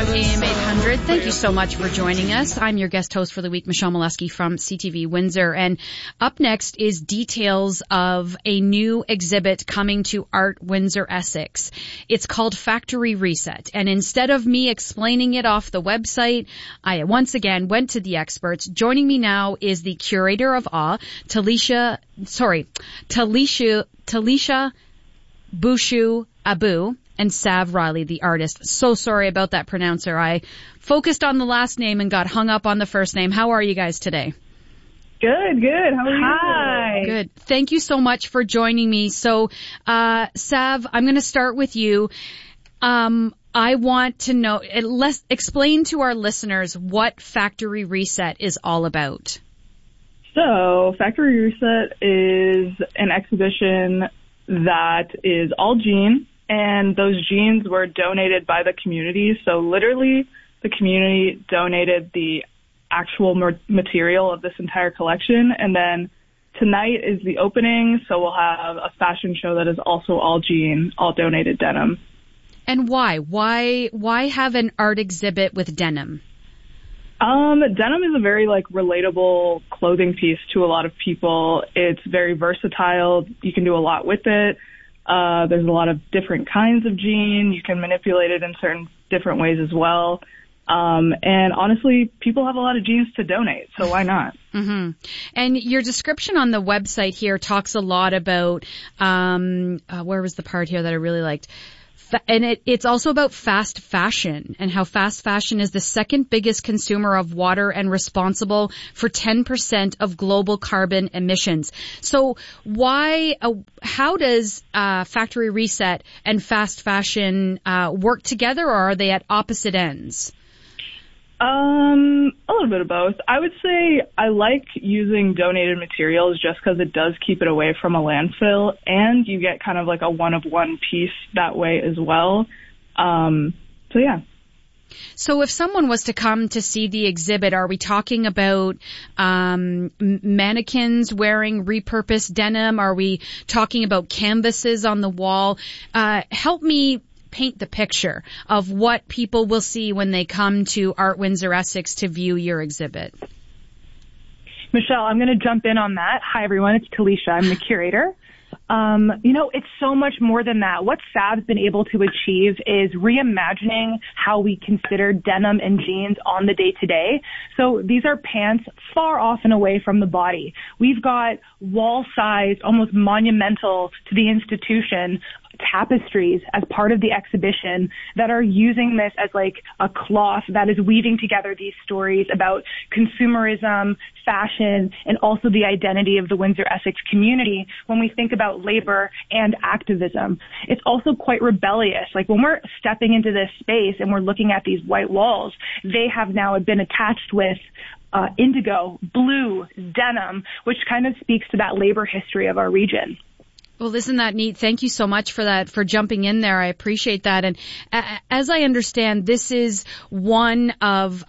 on AM 800. Thank you so much for joining us. I'm your guest host for the week, Michelle Molesky from CTV Windsor. And up next is details of a new exhibit coming to Art Windsor Essex. It's called Factory Reset. And instead of me explaining it off the website, I once again went to the experts. Joining me now is the curator of AWE, Talisha Bushu Abu, and Sav Riley, the artist. So sorry about that pronouncer. I focused on the last name and got hung up on the first name. How are you guys today? Good. How are you? Hi. Good. Thank you so much for joining me. So, Sav, I'm going to start with you. I want to know, explain to our listeners what Factory Reset is all about. So, Factory Reset is an exhibition that is all jean, and those jeans were donated by the community. So literally, the community donated the actual material of this entire collection. And then tonight is the opening, so we'll have a fashion show that is also all jean, all donated denim. And why? Why have an art exhibit with denim? Denim is a very relatable clothing piece to a lot of people. It's very versatile. You can do a lot with it. There's a lot of different kinds of jean. You can manipulate it in certain different ways as well. And honestly, people have a lot of jeans to donate, so why not? Mm-hmm. And your description on the website here talks a lot about, where was the part here that I really liked? And it's also about fast fashion and how fast fashion is the second biggest consumer of water and responsible for 10% of global carbon emissions. So how does Factory Reset and fast fashion work together, or are they at opposite ends? A little bit of both. I would say I like using donated materials just because it does keep it away from a landfill, and you get kind of like a one-of-one piece that way as well. So yeah. So if someone was to come to see the exhibit, are we talking about mannequins wearing repurposed denim? Are we talking about canvases on the wall? Help me paint the picture of what people will see when they come to Art Windsor Essex to view your exhibit. Michelle, I'm going to jump in on that. Hi, everyone. It's Talisha. I'm the curator. It's so much more than that. What Sav's been able to achieve is reimagining how we consider denim and jeans on the day-to-day. So these are pants far off and away from the body. We've got wall-sized, almost monumental to the institution, tapestries as part of the exhibition that are using this as like a cloth that is weaving together these stories about consumerism, fashion, and also the identity of the Windsor Essex community when we think about labor and activism. It's also quite rebellious. Like when we're stepping into this space and we're looking at these white walls, they have now been attached with indigo, blue, denim, which kind of speaks to that labor history of our region. Well, isn't that neat? Thank you so much for that, for jumping in there. I appreciate that. And as I understand, this is one of,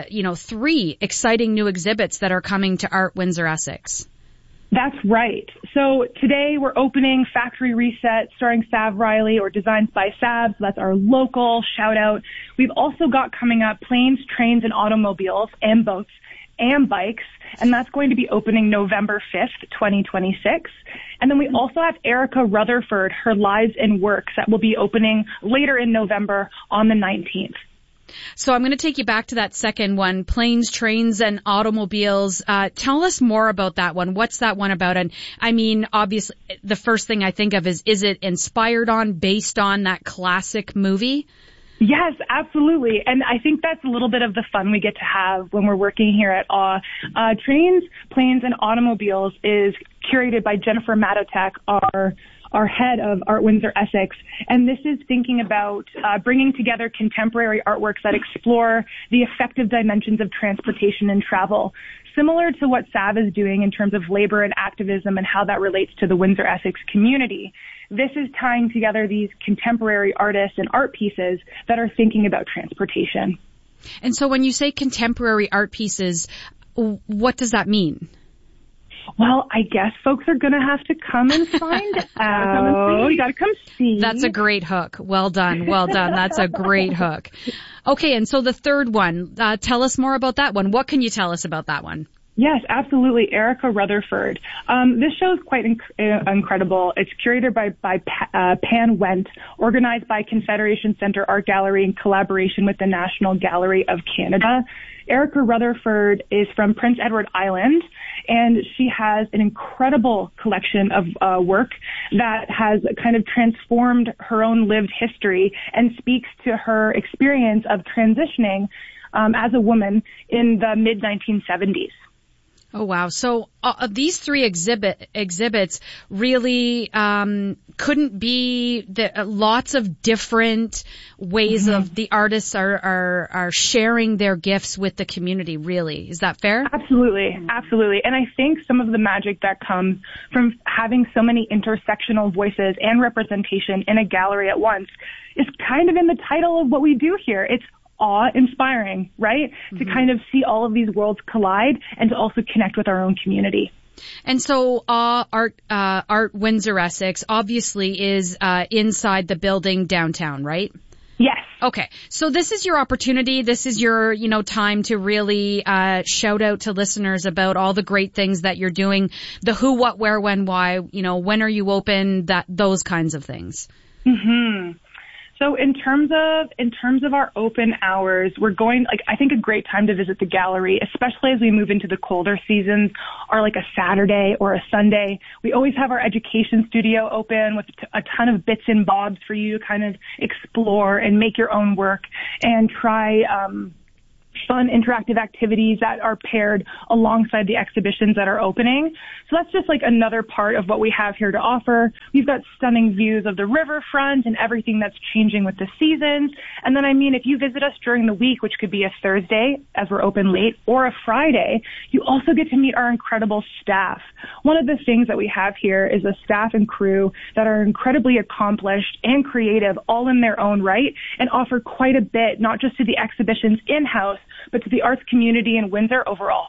3 exciting new exhibits that are coming to Art Windsor Essex. That's right. So today we're opening Factory Reset starring Sav Riley, or Designs by Sav. So that's our local shout out. We've also got coming up Planes, Trains, and Automobiles and Boats and Bikes, and that's going to be opening November 5th, 2026. And then we also have Erica Rutherford, her Lives and Works, that will be opening later in November on the 19th. So I'm going to take you back to that second one, Planes, Trains, and Automobiles. Tell us more about that one. What's that one about? And I mean, obviously, the first thing I think of is it inspired on, based on that classic movie? Yes, absolutely. And I think that's a little bit of the fun we get to have when we're working here at AWE. Trains, Planes, and Automobiles is curated by Jennifer Matotek, our head of Art Windsor Essex. And this is thinking about bringing together contemporary artworks that explore the effective dimensions of transportation and travel, similar to what Sav is doing in terms of labor and activism and how that relates to the Windsor Essex community. This is tying together these contemporary artists and art pieces that are thinking about transportation. And so when you say contemporary art pieces, what does that mean? Well, I guess folks are going to have to come and find out. You got to come see. That's a great hook. Well done. Well done. That's a great hook. Okay, and so the third one, tell us more about that one. What can you tell us about that one? Yes, absolutely. Erica Rutherford. This show is quite incredible. It's curated by Pan Wendt, organized by Confederation Center Art Gallery in collaboration with the National Gallery of Canada. Erica Rutherford is from Prince Edward Island, and she has an incredible collection of work that has kind of transformed her own lived history and speaks to her experience of transitioning as a woman in the mid-1970s. Oh, wow. So these three exhibits really couldn't be lots of different ways of the artists are sharing their gifts with the community, really. Is that fair? Absolutely. Absolutely. And I think some of the magic that comes from having so many intersectional voices and representation in a gallery at once is kind of in the title of what we do here. It's awe-inspiring, right? To kind of see all of these worlds collide and to also connect with our own community. And so Art Windsor Essex obviously is inside the building downtown, right? Yes. Okay. So this is your opportunity. This is your, time to really shout out to listeners about all the great things that you're doing, the who, what, where, when, why, when are you open, those kinds of things. Mm-hmm. So in terms of our open hours, we're going, I think a great time to visit the gallery, especially as we move into the colder seasons, are like a Saturday or a Sunday. We always have our education studio open with a ton of bits and bobs for you to kind of explore and make your own work and try, fun interactive activities that are paired alongside the exhibitions that are opening. So that's just like another part of what we have here to offer. We've got stunning views of the riverfront and everything that's changing with the seasons. And then, if you visit us during the week, which could be a Thursday as we're open late or a Friday, you also get to meet our incredible staff. One of the things that we have here is a staff and crew that are incredibly accomplished and creative all in their own right and offer quite a bit, not just to the exhibitions in-house, but to the arts community in Windsor overall.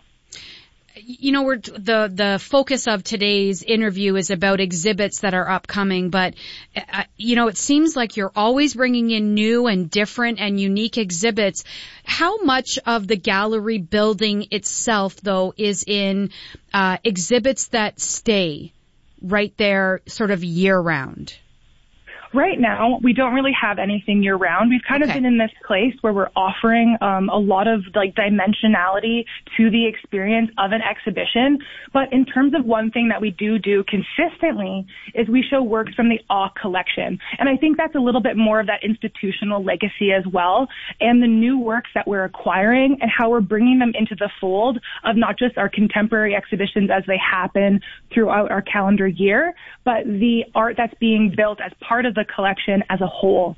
The focus of today's interview is about exhibits that are upcoming, but, it seems like you're always bringing in new and different and unique exhibits. How much of the gallery building itself, though, is in exhibits that stay right there sort of year-round? Right now, we don't really have anything year-round. We've kind of been in this place where we're offering a lot of dimensionality to the experience of an exhibition. But in terms of one thing that we do consistently is we show works from the Awe collection. And I think that's a little bit more of that institutional legacy as well, and the new works that we're acquiring and how we're bringing them into the fold of not just our contemporary exhibitions as they happen throughout our calendar year, but the art that's being built as part of the collection as a whole.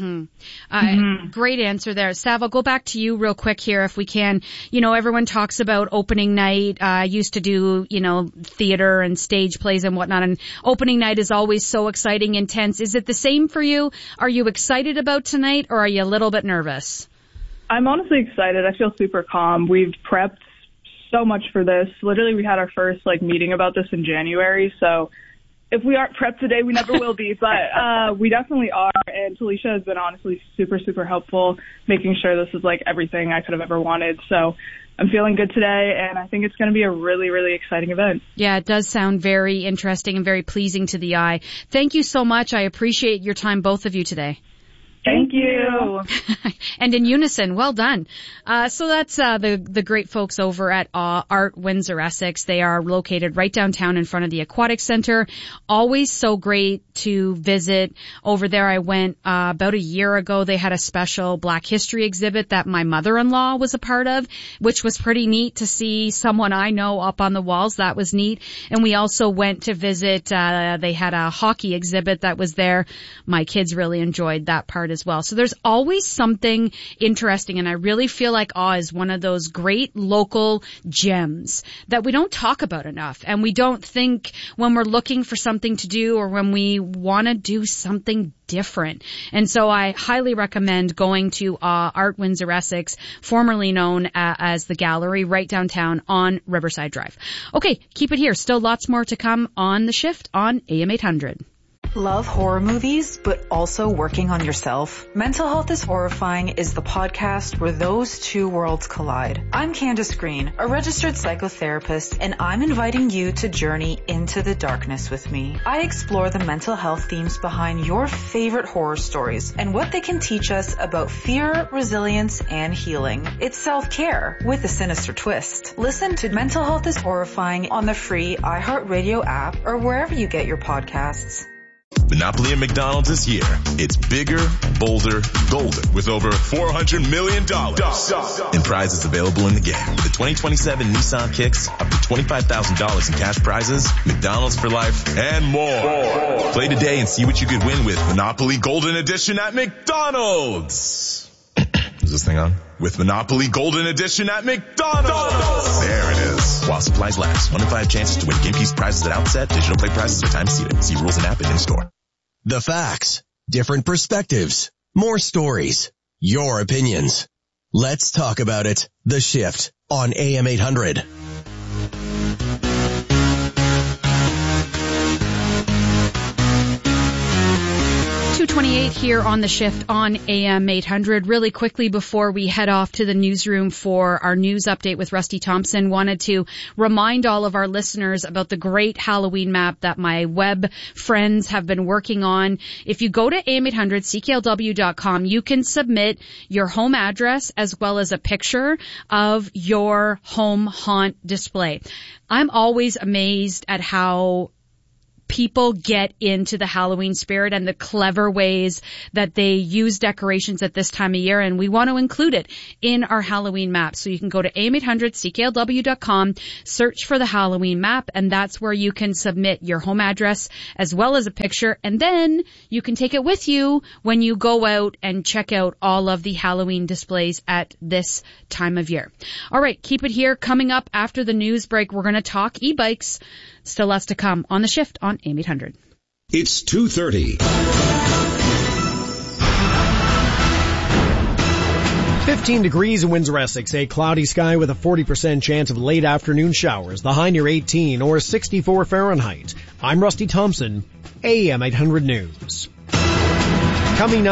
Great answer there. Sav, I'll go back to you real quick here if we can. Everyone talks about opening night. I used to do, theater and stage plays and whatnot, and opening night is always so exciting, intense. Is it the same for you? Are you excited about tonight, or are you a little bit nervous? I'm honestly excited. I feel super calm. We've prepped so much for this. Literally, we had our first meeting about this in January, so if we aren't prepped today, we never will be, but we definitely are, and Talisha has been honestly super, super helpful, making sure this is everything I could have ever wanted. So I'm feeling good today, and I think it's going to be a really, really exciting event. Yeah, it does sound very interesting and very pleasing to the eye. Thank you so much. I appreciate your time, both of you, today. Thank you. And in unison, well done. So that's the great folks over at Art Windsor Essex. They are located right downtown in front of the Aquatic Center. Always so great to visit over there. I went about a year ago. They had a special Black History exhibit that my mother-in-law was a part of, which was pretty neat to see someone I know up on the walls. That was neat. And we also went to visit, they had a hockey exhibit that was there. My kids really enjoyed that part as as well. So there's always something interesting, and I really feel like Awe is one of those great local gems that we don't talk about enough, and we don't think when we're looking for something to do or when we want to do something different. And so I highly recommend going to Art Windsor Essex, formerly known as the Gallery, right downtown on Riverside Drive. Okay, keep it here. Still lots more to come on The Shift on AM 800. Love horror movies, but also working on yourself? Mental Health is Horrifying is the podcast where those two worlds collide. I'm Candace Green, a registered psychotherapist, and I'm inviting you to journey into the darkness with me. I explore the mental health themes behind your favorite horror stories and what they can teach us about fear, resilience, and healing. It's self-care with a sinister twist. Listen to Mental Health is Horrifying on the free iHeartRadio app or wherever you get your podcasts. Monopoly at McDonald's is here. It's bigger, bolder, golden, with over $400 million in prizes available in the game. With the 2027 Nissan Kicks, up to $25,000 in cash prizes, McDonald's for life, and more. Play today and see what you could win with Monopoly Golden Edition at McDonald's. Is this thing on? With Monopoly Golden Edition at McDonald's. There it is. While supplies last. 1 in 5 chances to win game piece prizes at outset. Digital play prizes are time seated. See rules and app and in-store. The facts. Different perspectives. More stories. Your opinions. Let's talk about it. The Shift on AM 800. 2:28 here on The Shift on AM 800. Really quickly before we head off to the newsroom for our news update with Rusty Thompson, wanted to remind all of our listeners about the great Halloween map that my web friends have been working on. If you go to am800cklw.com, you can submit your home address as well as a picture of your home haunt display. I'm always amazed at how people get into the Halloween spirit and the clever ways that they use decorations at this time of year, and we want to include it in our Halloween map. So you can go to am800cklw.com, search for the Halloween map, and that's where you can submit your home address as well as a picture, and then you can take it with you when you go out and check out all of the Halloween displays at this time of year. All right, keep it here. Coming up after the news break, we're going to talk e-bikes. Still lots to come on The Shift on AM 800. It's 2:30. 15 degrees in Windsor, Essex. A cloudy sky with a 40% chance of late afternoon showers. The high near 18 or 64 Fahrenheit. I'm Rusty Thompson, AM 800 News. Coming up.